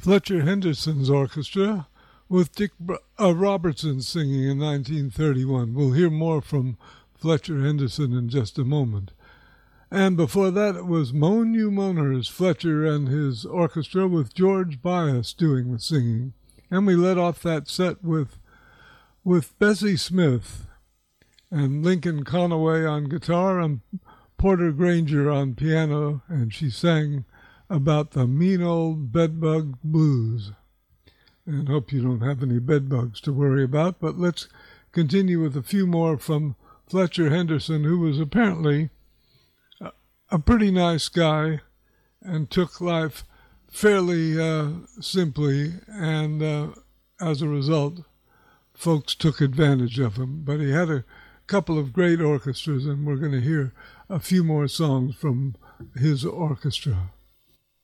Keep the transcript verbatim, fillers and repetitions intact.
Fletcher Henderson's orchestra with Dick uh, Robertson singing in nineteen thirty-one. We'll hear more from Fletcher Henderson in just a moment. And before that, it was Moan You Moaners, Fletcher and his orchestra with George Bias doing the singing. And we led off that set with with Bessie Smith and Lincoln Conaway on guitar and Porter Granger on piano, and she sang about the mean old bedbug blues. And hope you don't have any bedbugs to worry about, but let's continue with a few more from Fletcher Henderson, who was apparently a, a pretty nice guy and took life fairly uh, simply, and uh, as a result, folks took advantage of him. But he had a couple of great orchestras, and we're going to hear a few more songs from his orchestra.